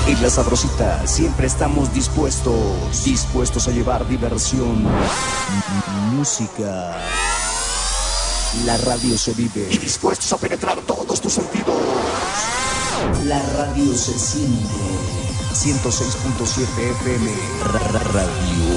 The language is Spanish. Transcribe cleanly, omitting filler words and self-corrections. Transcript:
En La Sabrosita siempre estamos dispuestos a llevar diversión, música. La radio se vive, dispuestos a penetrar todos tus sentidos. La radio se siente. 106.7 FM Radio.